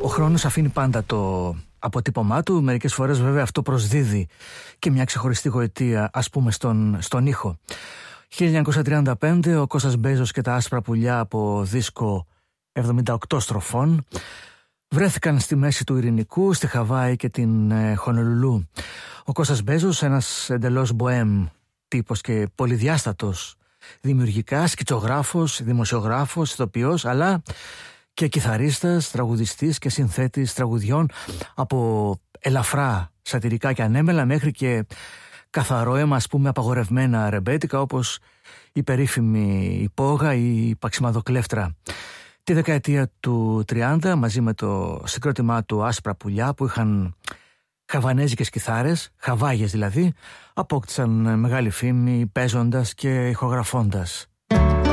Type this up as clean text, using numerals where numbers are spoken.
χρόνος αφήνει πάντα το αποτύπωμά του. Μερικές φορές βέβαια αυτό προσδίδει και μια ξεχωριστή γοητεία, ας πούμε, στον ήχο. 1935 ο Κώστας Μπέζος και τα άσπρα πουλιά από δίσκο 78 στροφών βρέθηκαν στη μέση του Ειρηνικού, στη Χαβάη και την Χονολουλού. Ο Κώστας Μπέζος, ένας εντελώς μποέμ τύπος και πολυδιάστατος δημιουργικά, σκητσογράφος, δημοσιογράφος, ηθοποιός, αλλά και κιθαρίστας, τραγουδιστής και συνθέτης τραγουδιών από ελαφρά σατιρικά και ανέμελα μέχρι και καθαρό αίμα, ας πούμε, απαγορευμένα ρεμπέτικα, όπως η περίφημη Υπόγα ή η Παξιμαδοκλέφτρα. Τη δεκαετία του 30, μαζί με το συγκρότημά του Άσπρα Πουλιά, που είχαν χαβανέζικες κιθάρες, χαβάγες δηλαδή, απόκτησαν μεγάλη φήμη παίζοντας και ηχογραφώντας.